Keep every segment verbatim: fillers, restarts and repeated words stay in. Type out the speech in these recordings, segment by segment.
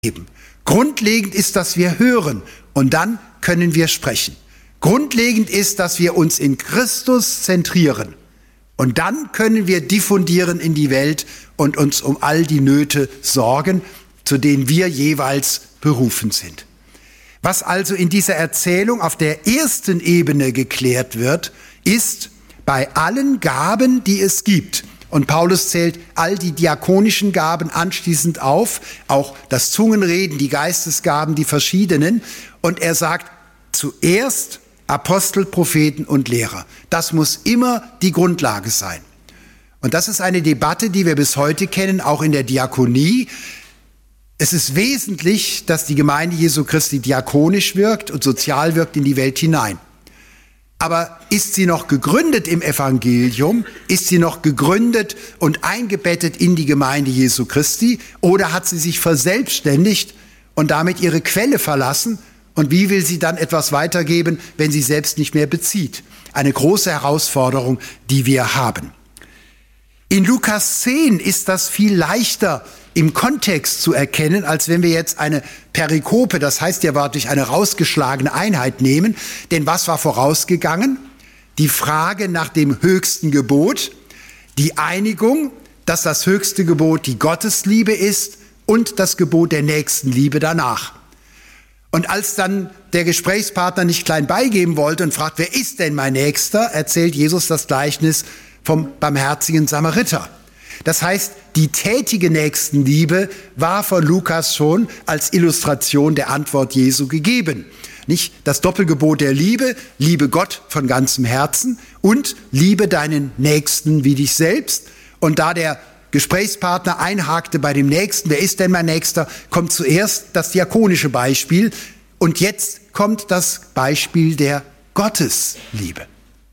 geben. Grundlegend ist, dass wir hören und dann können wir sprechen. Grundlegend ist, dass wir uns in Christus zentrieren und dann können wir diffundieren in die Welt und uns um all die Nöte sorgen, zu denen wir jeweils berufen sind. Was also in dieser Erzählung auf der ersten Ebene geklärt wird, ist bei allen Gaben, die es gibt. Und Paulus zählt all die diakonischen Gaben anschließend auf, auch das Zungenreden, die Geistesgaben, die verschiedenen. Und er sagt zuerst Apostel, Propheten und Lehrer. Das muss immer die Grundlage sein. Und das ist eine Debatte, die wir bis heute kennen, auch in der Diakonie. Es ist wesentlich, dass die Gemeinde Jesu Christi diakonisch wirkt und sozial wirkt in die Welt hinein. Aber ist sie noch gegründet im Evangelium? Ist sie noch gegründet und eingebettet in die Gemeinde Jesu Christi? Oder hat sie sich verselbstständigt und damit ihre Quelle verlassen? Und wie will sie dann etwas weitergeben, wenn sie selbst nicht mehr bezieht? Eine große Herausforderung, die wir haben. In Lukas zehn ist das viel leichter im Kontext zu erkennen, als wenn wir jetzt eine Perikope, das heißt ja wörtlich eine rausgeschlagene Einheit nehmen. Denn was war vorausgegangen? Die Frage nach dem höchsten Gebot, die Einigung, dass das höchste Gebot die Gottesliebe ist und das Gebot der Nächstenliebe danach. Und als dann der Gesprächspartner nicht klein beigeben wollte und fragt, wer ist denn mein Nächster, erzählt Jesus das Gleichnis vom barmherzigen Samariter. Das heißt, die tätige Nächstenliebe war von Lukas schon als Illustration der Antwort Jesu gegeben. Nicht das Doppelgebot der Liebe, liebe Gott von ganzem Herzen und liebe deinen Nächsten wie dich selbst. Und da der Gesprächspartner einhakte bei dem Nächsten, wer ist denn mein Nächster, kommt zuerst das diakonische Beispiel und jetzt kommt das Beispiel der Gottesliebe.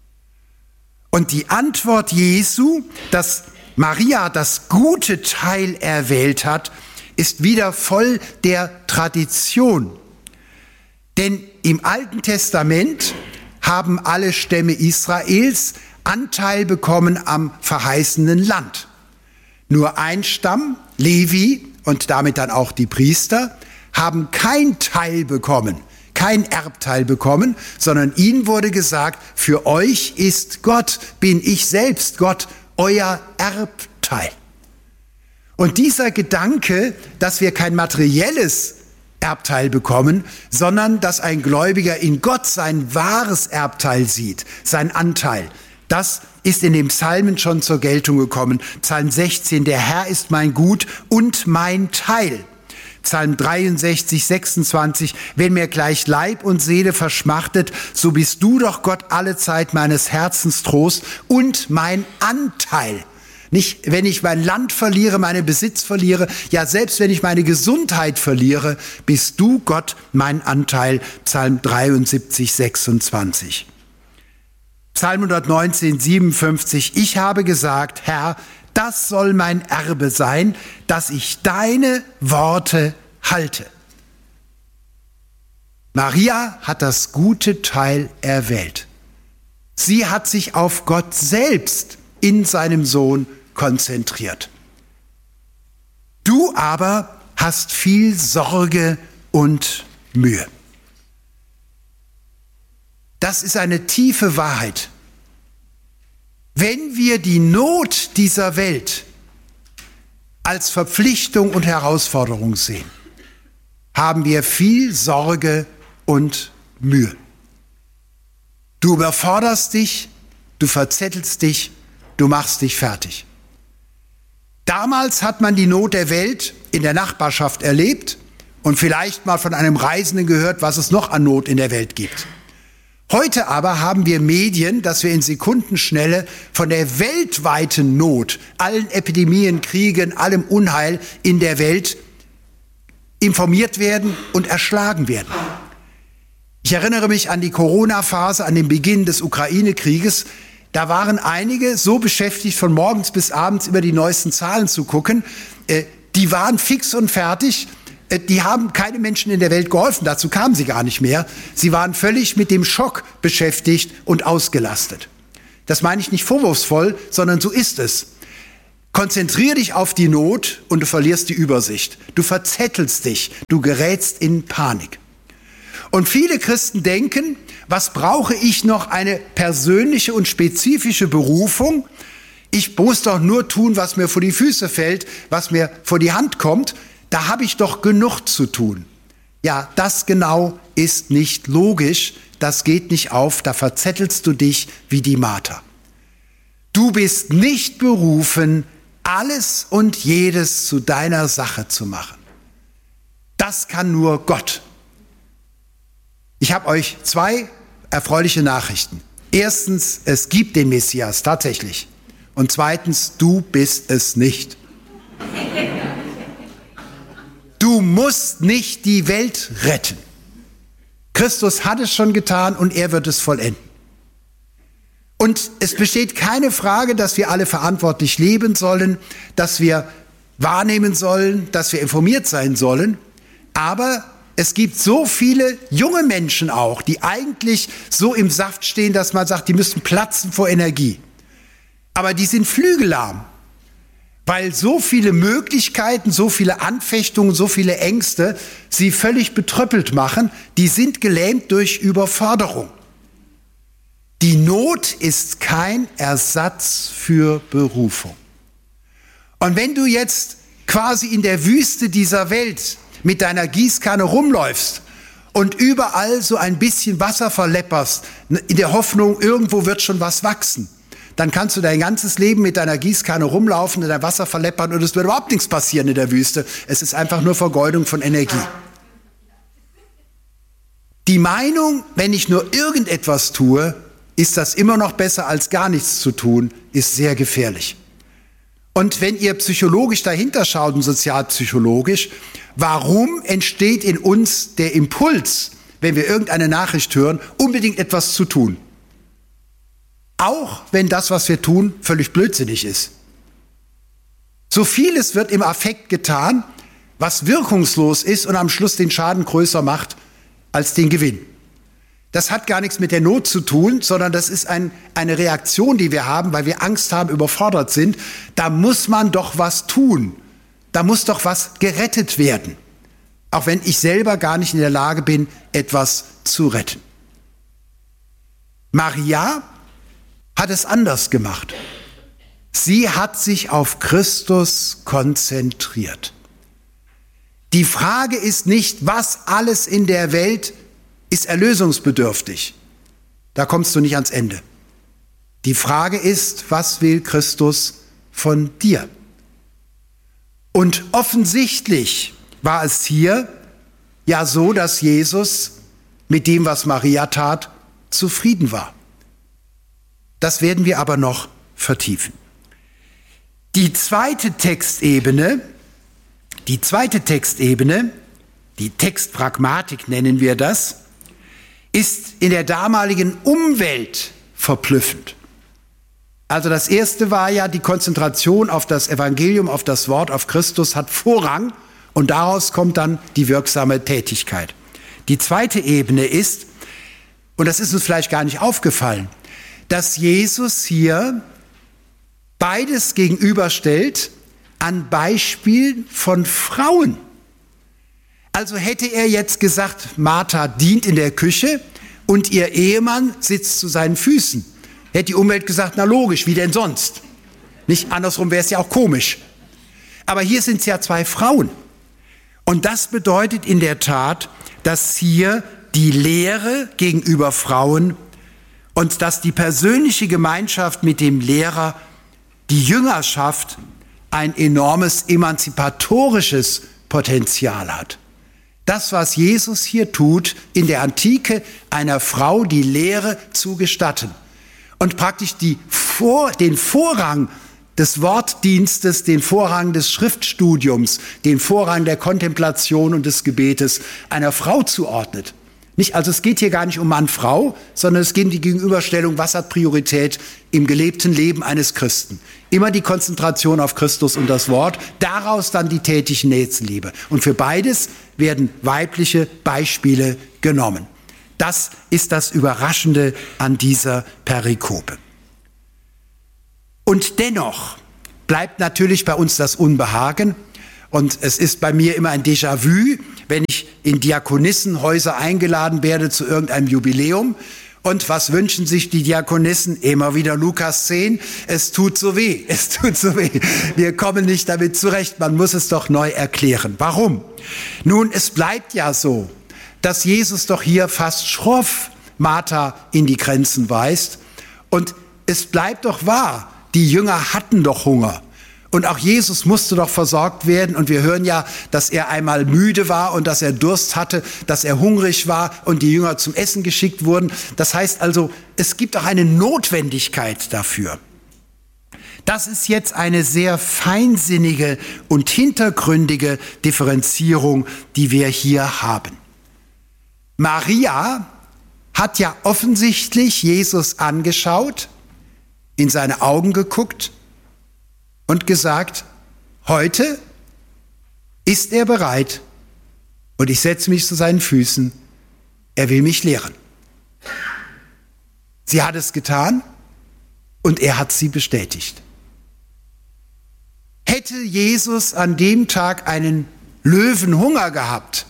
Und die Antwort Jesu, dass Maria das gute Teil erwählt hat, ist wieder voll der Tradition. Denn im Alten Testament haben alle Stämme Israels Anteil bekommen am verheißenen Land. Nur ein Stamm, Levi und damit dann auch die Priester, haben kein Teil bekommen, kein Erbteil bekommen, sondern ihnen wurde gesagt, für euch ist Gott, bin ich selbst Gott, euer Erbteil. Und dieser Gedanke, dass wir kein materielles Erbteil bekommen, sondern dass ein Gläubiger in Gott sein wahres Erbteil sieht, sein Anteil, das ist in den Psalmen schon zur Geltung gekommen. Psalm sechzehn, der Herr ist mein Gut und mein Teil. Psalm dreiundsechzig, sechsundzwanzig, wenn mir gleich Leib und Seele verschmachtet, so bist du doch Gott allezeit meines Herzens Trost und mein Anteil. Nicht, wenn ich mein Land verliere, meinen Besitz verliere, ja selbst wenn ich meine Gesundheit verliere, bist du Gott mein Anteil. Psalm dreiundsiebzig, sechsundzwanzig. Psalm hundertneunzehn, siebenundfünfzig, ich habe gesagt, Herr, das soll mein Erbe sein, dass ich deine Worte halte. Maria hat das gute Teil erwählt. Sie hat sich auf Gott selbst in seinem Sohn konzentriert. Du aber hast viel Sorge und Mühe. Das ist eine tiefe Wahrheit. Wenn wir die Not dieser Welt als Verpflichtung und Herausforderung sehen, haben wir viel Sorge und Mühe. Du überforderst dich, du verzettelst dich, du machst dich fertig. Damals hat man die Not der Welt in der Nachbarschaft erlebt und vielleicht mal von einem Reisenden gehört, was es noch an Not in der Welt gibt. Heute aber haben wir Medien, dass wir in Sekundenschnelle von der weltweiten Not, allen Epidemien, Kriegen, allem Unheil in der Welt informiert werden und erschlagen werden. Ich erinnere mich an die Corona-Phase, an den Beginn des Ukraine-Krieges. Da waren einige so beschäftigt, von morgens bis abends über die neuesten Zahlen zu gucken. Die waren fix und fertig. Die haben keine Menschen in der Welt geholfen, dazu kamen sie gar nicht mehr. Sie waren völlig mit dem Schock beschäftigt und ausgelastet. Das meine ich nicht vorwurfsvoll, sondern so ist es. Konzentriere dich auf die Not und du verlierst die Übersicht. Du verzettelst dich, du gerätst in Panik. Und viele Christen denken, was brauche ich noch, eine persönliche und spezifische Berufung? Ich muss doch nur tun, was mir vor die Füße fällt, was mir vor die Hand kommt. Da habe ich doch genug zu tun. Ja, das genau ist nicht logisch. Das geht nicht auf. Da verzettelst du dich wie die Martha. Du bist nicht berufen, alles und jedes zu deiner Sache zu machen. Das kann nur Gott. Ich habe euch zwei erfreuliche Nachrichten. Erstens, es gibt den Messias tatsächlich. Und zweitens, du bist es nicht. Du musst nicht die Welt retten. Christus hat es schon getan und er wird es vollenden. Und es besteht keine Frage, dass wir alle verantwortlich leben sollen, dass wir wahrnehmen sollen, dass wir informiert sein sollen. Aber es gibt so viele junge Menschen auch, die eigentlich so im Saft stehen, dass man sagt, die müssten platzen vor Energie. Aber die sind flügellahm, weil so viele Möglichkeiten, so viele Anfechtungen, so viele Ängste sie völlig betröppelt machen. Die sind gelähmt durch Überforderung. Die Not ist kein Ersatz für Berufung. Und wenn du jetzt quasi in der Wüste dieser Welt mit deiner Gießkanne rumläufst und überall so ein bisschen Wasser verlepperst, in der Hoffnung, irgendwo wird schon was wachsen, dann kannst du dein ganzes Leben mit deiner Gießkanne rumlaufen und dein Wasser verleppern und es wird überhaupt nichts passieren in der Wüste. Es ist einfach nur Vergeudung von Energie. Die Meinung, wenn ich nur irgendetwas tue, ist das immer noch besser als gar nichts zu tun, ist sehr gefährlich. Und wenn ihr psychologisch dahinter schaut und sozialpsychologisch, warum entsteht in uns der Impuls, wenn wir irgendeine Nachricht hören, unbedingt etwas zu tun? Auch wenn das, was wir tun, völlig blödsinnig ist. So vieles wird im Affekt getan, was wirkungslos ist und am Schluss den Schaden größer macht als den Gewinn. Das hat gar nichts mit der Not zu tun, sondern das ist ein, eine Reaktion, die wir haben, weil wir Angst haben, überfordert sind. Da muss man doch was tun. Da muss doch was gerettet werden. Auch wenn ich selber gar nicht in der Lage bin, etwas zu retten. Maria hat es anders gemacht. Sie hat sich auf Christus konzentriert. Die Frage ist nicht, was alles in der Welt ist erlösungsbedürftig. Da kommst du nicht ans Ende. Die Frage ist, was will Christus von dir? Und offensichtlich war es hier ja so, dass Jesus mit dem, was Maria tat, zufrieden war. Das werden wir aber noch vertiefen. Die zweite Textebene, die zweite Textebene, die Textpragmatik nennen wir das, ist in der damaligen Umwelt verblüffend. Also das erste war ja, die Konzentration auf das Evangelium, auf das Wort, auf Christus hat Vorrang und daraus kommt dann die wirksame Tätigkeit. Die zweite Ebene ist, und das ist uns vielleicht gar nicht aufgefallen, dass Jesus hier beides gegenüberstellt an Beispielen von Frauen. Also hätte er jetzt gesagt, Martha dient in der Küche und ihr Ehemann sitzt zu seinen Füßen. Hätte die Umwelt gesagt, na logisch, wie denn sonst? Nicht andersrum wäre es ja auch komisch. Aber hier sind es ja zwei Frauen. Und das bedeutet in der Tat, dass hier die Lehre gegenüber Frauen und dass die persönliche Gemeinschaft mit dem Lehrer, die Jüngerschaft, ein enormes emanzipatorisches Potenzial hat. Das, was Jesus hier tut, in der Antike einer Frau die Lehre zu gestatten und praktisch die Vor, den Vorrang des Wortdienstes, den Vorrang des Schriftstudiums, den Vorrang der Kontemplation und des Gebetes einer Frau zuordnet. Nicht, also es geht hier gar nicht um Mann-Frau, sondern es geht um die Gegenüberstellung, was hat Priorität im gelebten Leben eines Christen. Immer die Konzentration auf Christus und das Wort, daraus dann die tätige Nächstenliebe. Und für beides werden weibliche Beispiele genommen. Das ist das Überraschende an dieser Perikope. Und dennoch bleibt natürlich bei uns das Unbehagen. Und es ist bei mir immer ein Déjà-vu, wenn ich in Diakonissenhäuser eingeladen werde zu irgendeinem Jubiläum. Und was wünschen sich die Diakonissen? Immer wieder Lukas zehn. Es tut so weh, es tut so weh. Wir kommen nicht damit zurecht, man muss es doch neu erklären. Warum? Nun, es bleibt ja so, dass Jesus doch hier fast schroff Martha in die Grenzen weist. Und es bleibt doch wahr, die Jünger hatten doch Hunger. Und auch Jesus musste doch versorgt werden. Und wir hören ja, dass er einmal müde war und dass er Durst hatte, dass er hungrig war und die Jünger zum Essen geschickt wurden. Das heißt also, es gibt auch eine Notwendigkeit dafür. Das ist jetzt eine sehr feinsinnige und hintergründige Differenzierung, die wir hier haben. Maria hat ja offensichtlich Jesus angeschaut, in seine Augen geguckt und gesagt, heute ist er bereit und ich setze mich zu seinen Füßen, er will mich lehren. Sie hat es getan und er hat sie bestätigt. Hätte Jesus an dem Tag einen Löwenhunger gehabt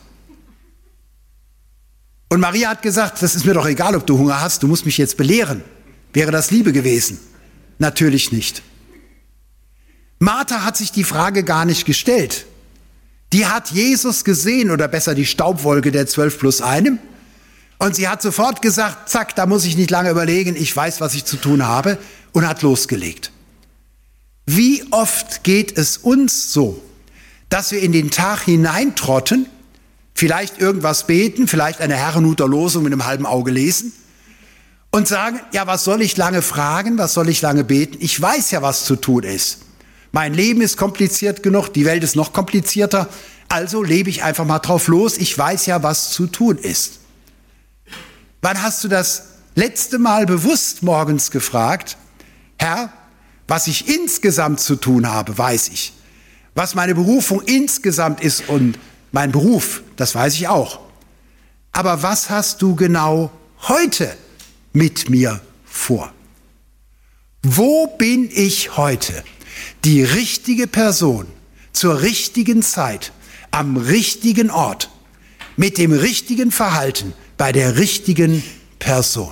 und Maria hat gesagt, das ist mir doch egal, ob du Hunger hast, du musst mich jetzt belehren, wäre das Liebe gewesen? Natürlich nicht. Martha hat sich die Frage gar nicht gestellt. Die hat Jesus gesehen, oder besser die Staubwolke der zwölf plus einem. Und sie hat sofort gesagt, zack, da muss ich nicht lange überlegen, ich weiß, was ich zu tun habe, und hat losgelegt. Wie oft geht es uns so, dass wir in den Tag hineintrotten, vielleicht irgendwas beten, vielleicht eine Herrnhuter Losung mit einem halben Auge lesen und sagen, ja, was soll ich lange fragen, was soll ich lange beten? Ich weiß ja, was zu tun ist. Mein Leben ist kompliziert genug, die Welt ist noch komplizierter, also lebe ich einfach mal drauf los, ich weiß ja, was zu tun ist. Wann hast du das letzte Mal bewusst morgens gefragt, Herr, was ich insgesamt zu tun habe, weiß ich. Was meine Berufung insgesamt ist und mein Beruf, das weiß ich auch. Aber was hast du genau heute mit mir vor? Wo bin ich heute? Die richtige Person zur richtigen Zeit, am richtigen Ort, mit dem richtigen Verhalten, bei der richtigen Person.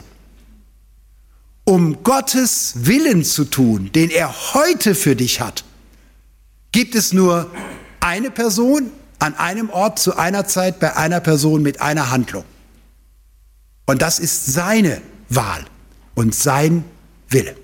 Um Gottes Willen zu tun, den er heute für dich hat, gibt es nur eine Person an einem Ort zu einer Zeit bei einer Person mit einer Handlung. Und das ist seine Wahl und sein Wille.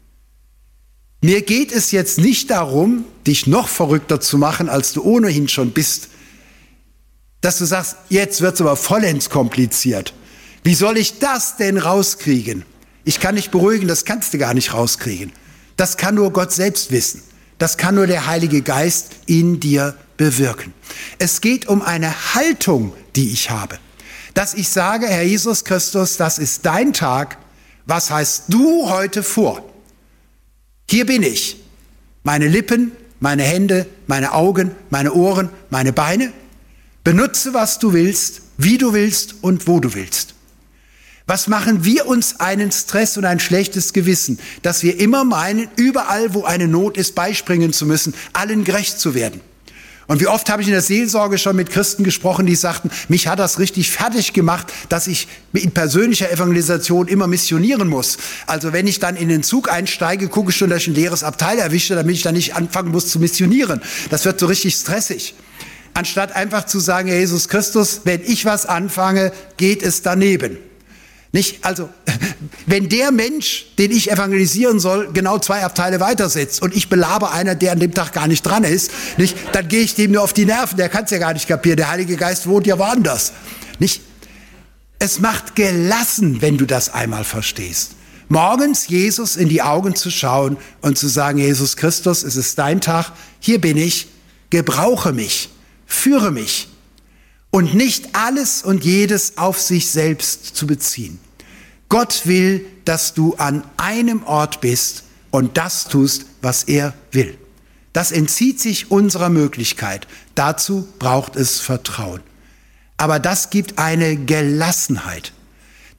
Mir geht es jetzt nicht darum, dich noch verrückter zu machen, als du ohnehin schon bist. Dass du sagst, jetzt wird es aber vollends kompliziert. Wie soll ich das denn rauskriegen? Ich kann dich beruhigen, das kannst du gar nicht rauskriegen. Das kann nur Gott selbst wissen. Das kann nur der Heilige Geist in dir bewirken. Es geht um eine Haltung, die ich habe. Dass ich sage, Herr Jesus Christus, das ist dein Tag. Was hast du heute vor? Hier bin ich. Meine Lippen, meine Hände, meine Augen, meine Ohren, meine Beine. Benutze, was du willst, wie du willst und wo du willst. Was machen wir uns einen Stress und ein schlechtes Gewissen, dass wir immer meinen, überall, wo eine Not ist, beispringen zu müssen, allen gerecht zu werden. Und wie oft habe ich in der Seelsorge schon mit Christen gesprochen, die sagten, mich hat das richtig fertig gemacht, dass ich in persönlicher Evangelisation immer missionieren muss. Also wenn ich dann in den Zug einsteige, gucke ich schon, dass ich ein leeres Abteil erwische, damit ich dann nicht anfangen muss zu missionieren. Das wird so richtig stressig. Anstatt einfach zu sagen, Herr Jesus Christus, wenn ich was anfange, geht es daneben. Nicht? Also, wenn der Mensch, den ich evangelisieren soll, genau zwei Abteile weitersetzt und ich belaber einer, der an dem Tag gar nicht dran ist, nicht? Dann gehe ich dem nur auf die Nerven, der kann es ja gar nicht kapieren, der Heilige Geist wohnt ja woanders. Nicht? Es macht gelassen, wenn du das einmal verstehst. Morgens Jesus in die Augen zu schauen und zu sagen, Jesus Christus, es ist dein Tag, hier bin ich, gebrauche mich, führe mich. Und nicht alles und jedes auf sich selbst zu beziehen. Gott will, dass du an einem Ort bist und das tust, was er will. Das entzieht sich unserer Möglichkeit. Dazu braucht es Vertrauen. Aber das gibt eine Gelassenheit.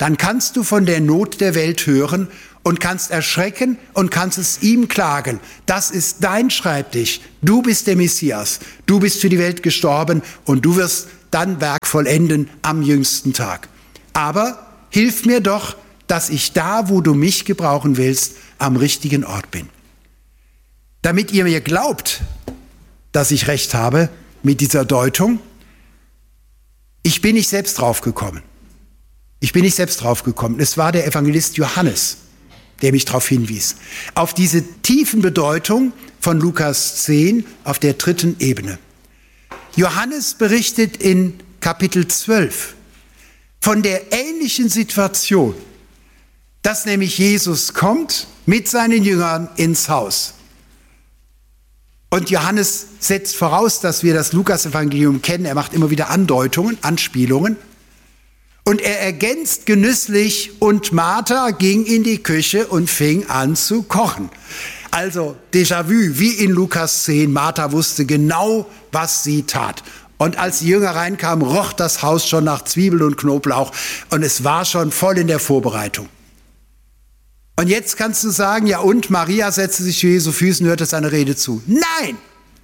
dann kannst du von der Not der Welt hören und kannst erschrecken und kannst es ihm klagen. Das ist dein Schreibtisch. Du bist der Messias. Du bist für die Welt gestorben und du wirst dann Werk vollenden am jüngsten Tag. Aber hilf mir doch, dass ich da, wo du mich gebrauchen willst, am richtigen Ort bin. Damit ihr mir glaubt, dass ich recht habe mit dieser Deutung, ich bin nicht selbst draufgekommen. Ich bin nicht selbst draufgekommen. Es war der Evangelist Johannes, der mich darauf hinwies. Auf diese tiefen Bedeutung von Lukas zehn auf der dritten Ebene. Johannes berichtet in Kapitel zwölf von der ähnlichen Situation, dass nämlich Jesus kommt mit seinen Jüngern ins Haus. Und Johannes setzt voraus, dass wir das Lukas-Evangelium kennen. Er macht immer wieder Andeutungen, Anspielungen. Und er ergänzt genüsslich, und Martha ging in die Küche und fing an zu kochen. Also Déjà-vu, wie in Lukas zehn. Martha wusste genau, was sie tat. Und als die Jünger reinkamen, roch das Haus schon nach Zwiebel und Knoblauch. Und es war schon voll in der Vorbereitung. Und jetzt kannst du sagen, ja und, Maria setzte sich zu Jesu Füßen und hörte seine Rede zu. Nein!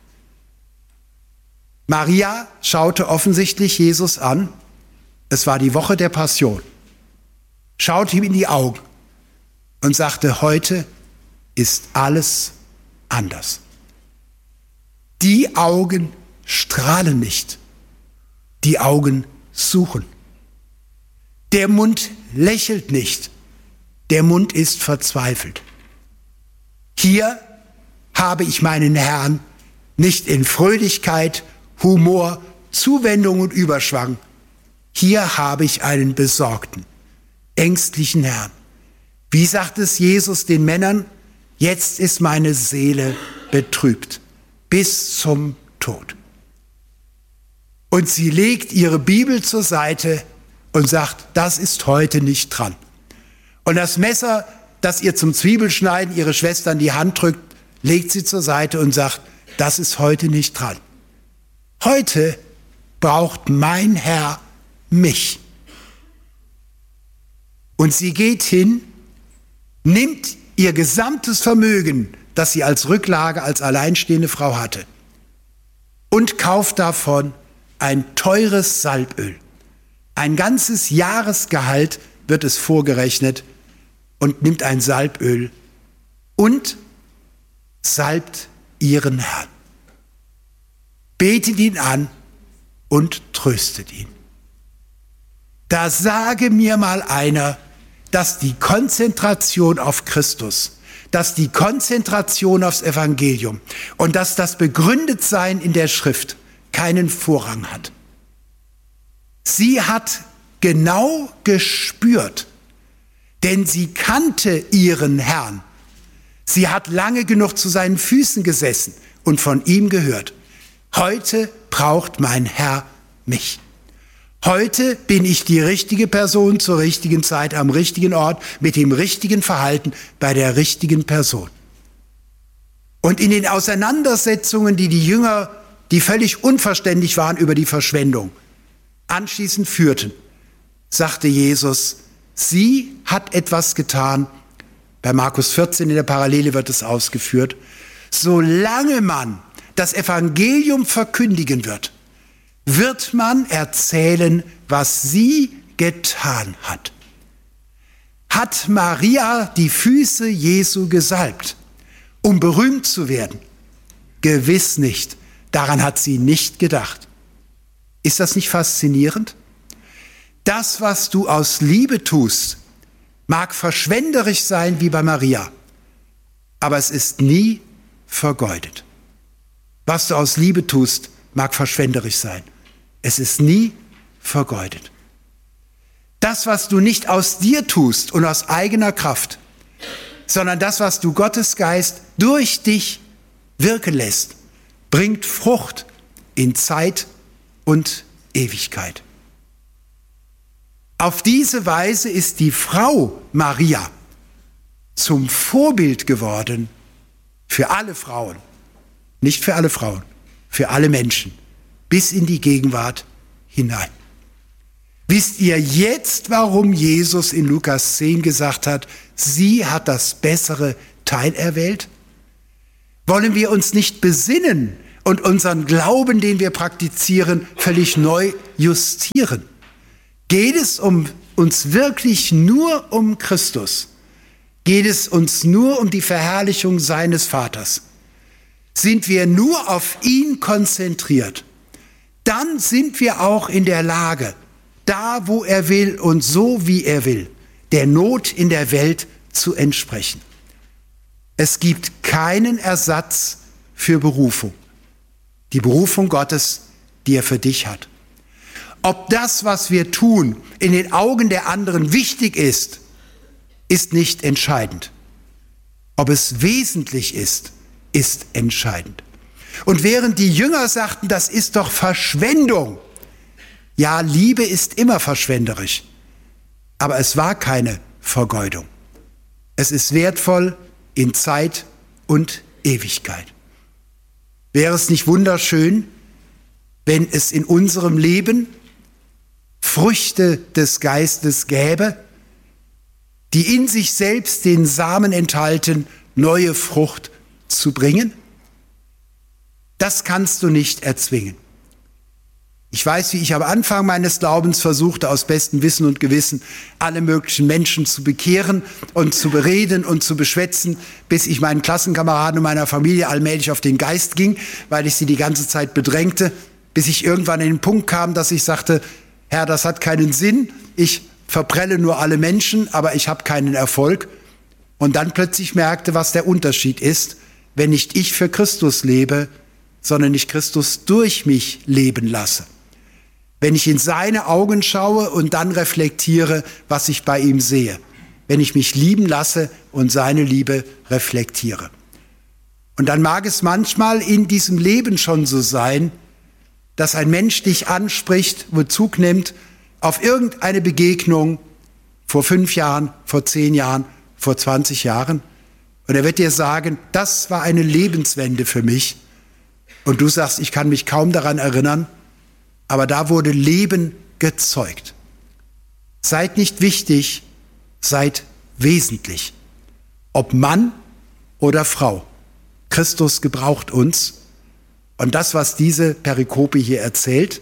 Maria schaute offensichtlich Jesus an. Es war die Woche der Passion. Schaute ihm in die Augen und sagte, heute ist alles anders. Die Augen strahlen nicht, die Augen suchen. Der Mund lächelt nicht, der Mund ist verzweifelt. Hier habe ich meinen Herrn nicht in Fröhlichkeit, Humor, Zuwendung und Überschwang. Hier habe ich einen besorgten, ängstlichen Herrn. Wie sagt es Jesus den Männern? Jetzt ist meine Seele betrübt, bis zum Tod. Und sie legt ihre Bibel zur Seite und sagt, das ist heute nicht dran. Und das Messer, das ihr zum Zwiebelschneiden ihre Schwester in die Hand drückt, legt sie zur Seite und sagt, das ist heute nicht dran. Heute braucht mein Herr mich. Und sie geht hin, nimmt ihr gesamtes Vermögen, das sie als Rücklage, als alleinstehende Frau hatte, und kauft davon ein teures Salböl. Ein ganzes Jahresgehalt wird es vorgerechnet, und nimmt ein Salböl und salbt ihren Herrn. Betet ihn an und tröstet ihn. Da sage mir mal einer, dass die Konzentration auf Christus, dass die Konzentration aufs Evangelium und dass das Begründetsein in der Schrift keinen Vorrang hat. Sie hat genau gespürt, denn sie kannte ihren Herrn. Sie hat lange genug zu seinen Füßen gesessen und von ihm gehört. Heute braucht mein Herr mich. Heute bin ich die richtige Person zur richtigen Zeit, am richtigen Ort, mit dem richtigen Verhalten, bei der richtigen Person. Und in den Auseinandersetzungen, die die Jünger, die völlig unverständlich waren über die Verschwendung, anschließend führten, sagte Jesus, sie hat etwas getan. Bei Markus vierzehn in der Parallele wird es ausgeführt. Solange man das Evangelium verkündigen wird, wird man erzählen, was sie getan hat. Hat Maria die Füße Jesu gesalbt, um berühmt zu werden? Gewiss nicht. Daran hat sie nicht gedacht. Ist das nicht faszinierend? Das, was du aus Liebe tust, mag verschwenderisch sein wie bei Maria, aber es ist nie vergeudet. Was du aus Liebe tust, mag verschwenderisch sein. Es ist nie vergeudet. Das, was du nicht aus dir tust und aus eigener Kraft, sondern das, was du Gottes Geist durch dich wirken lässt, bringt Frucht in Zeit und Ewigkeit. Auf diese Weise ist die Frau Maria zum Vorbild geworden für alle Frauen, nicht für alle Frauen, für alle Menschen, bis in die Gegenwart hinein. Wisst ihr jetzt, warum Jesus in Lukas zehn gesagt hat, sie hat das bessere Teil erwählt? Wollen wir uns nicht besinnen und unseren Glauben, den wir praktizieren, völlig neu justieren? Geht es um uns wirklich nur um Christus? Geht es uns nur um die Verherrlichung seines Vaters? Sind wir nur auf ihn konzentriert? Dann sind wir auch in der Lage, da wo er will und so wie er will, der Not in der Welt zu entsprechen. Es gibt keinen Ersatz für Berufung. Die Berufung Gottes, die er für dich hat. Ob das, was wir tun, in den Augen der anderen wichtig ist, ist nicht entscheidend. Ob es wesentlich ist, ist entscheidend. Und während die Jünger sagten, das ist doch Verschwendung. Ja, Liebe ist immer verschwenderisch. Aber es war keine Vergeudung. Es ist wertvoll in Zeit und Ewigkeit. Wäre es nicht wunderschön, wenn es in unserem Leben Früchte des Geistes gäbe, die in sich selbst den Samen enthalten, neue Frucht zu bringen? Das kannst du nicht erzwingen. Ich weiß, wie ich am Anfang meines Glaubens versuchte, aus bestem Wissen und Gewissen alle möglichen Menschen zu bekehren und zu bereden und zu beschwätzen, bis ich meinen Klassenkameraden und meiner Familie allmählich auf den Geist ging, weil ich sie die ganze Zeit bedrängte, bis ich irgendwann in den Punkt kam, dass ich sagte, Herr, das hat keinen Sinn, ich verprelle nur alle Menschen, aber ich habe keinen Erfolg. Und dann plötzlich merkte, was der Unterschied ist, wenn nicht ich für Christus lebe, sondern ich Christus durch mich leben lasse. Wenn ich in seine Augen schaue und dann reflektiere, was ich bei ihm sehe. Wenn ich mich lieben lasse und seine Liebe reflektiere. Und dann mag es manchmal in diesem Leben schon so sein, dass ein Mensch dich anspricht, Bezug nimmt auf irgendeine Begegnung vor fünf Jahren, vor zehn Jahren, vor zwanzig Jahren. Und er wird dir sagen, das war eine Lebenswende für mich. Und du sagst, ich kann mich kaum daran erinnern, aber da wurde Leben gezeugt. Seid nicht wichtig, seid wesentlich. Ob Mann oder Frau. Christus gebraucht uns. Und das, was diese Perikope hier erzählt,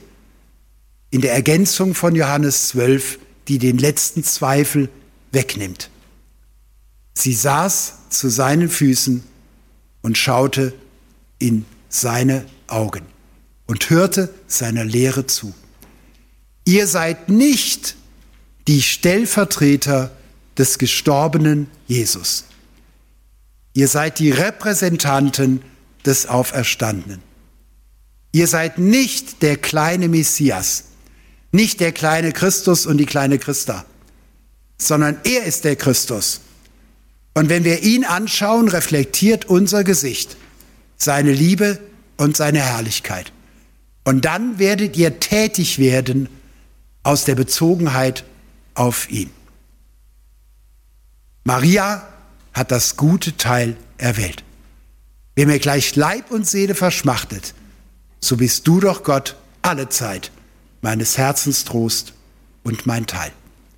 in der Ergänzung von Johannes zwölf, die den letzten Zweifel wegnimmt. Sie saß zu seinen Füßen und schaute in seine Augen und hörte seiner Lehre zu. Ihr seid nicht die Stellvertreter des gestorbenen Jesus. Ihr seid die Repräsentanten des Auferstandenen. Ihr seid nicht der kleine Messias, nicht der kleine Christus und die kleine Christa, sondern er ist der Christus. Und wenn wir ihn anschauen, reflektiert unser Gesicht seine Liebe und seine Herrlichkeit. Und dann werdet ihr tätig werden aus der Bezogenheit auf ihn. Maria hat das gute Teil erwählt. Wer mir gleich Leib und Seele verschmachtet, so bist du doch Gott alle Zeit, meines Herzens Trost und mein Teil.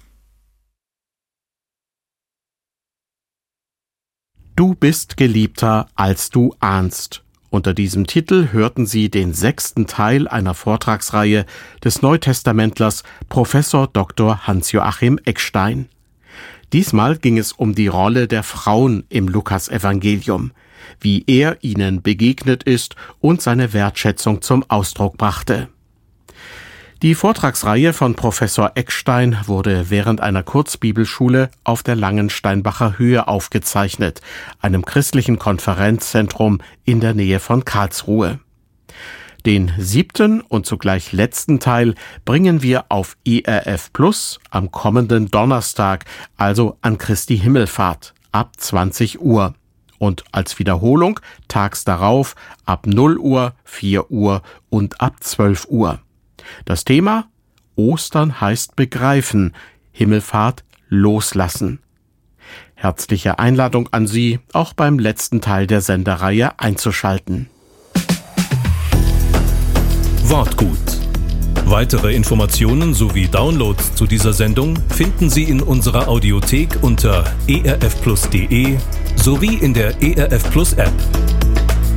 Du bist geliebter, als du ahnst. Unter diesem Titel hörten Sie den sechsten Teil einer Vortragsreihe des Neutestamentlers Professor Doktor Hans-Joachim Eckstein. Diesmal ging es um die Rolle der Frauen im Lukasevangelium, wie er ihnen begegnet ist und seine Wertschätzung zum Ausdruck brachte. Die Vortragsreihe von Professor Eckstein wurde während einer Kurzbibelschule auf der Langensteinbacher Höhe aufgezeichnet, einem christlichen Konferenzzentrum in der Nähe von Karlsruhe. Den siebten und zugleich letzten Teil bringen wir auf E R F Plus am kommenden Donnerstag, also an Christi Himmelfahrt, ab zwanzig Uhr. Und als Wiederholung tags darauf ab null Uhr, vier Uhr und ab zwölf Uhr. Das Thema: Ostern heißt begreifen, Himmelfahrt loslassen. Herzliche Einladung an Sie, auch beim letzten Teil der Sendereihe einzuschalten. Wortgut. Weitere Informationen sowie Downloads zu dieser Sendung finden Sie in unserer Audiothek unter e r f plus punkt d e sowie in der E R F Plus App.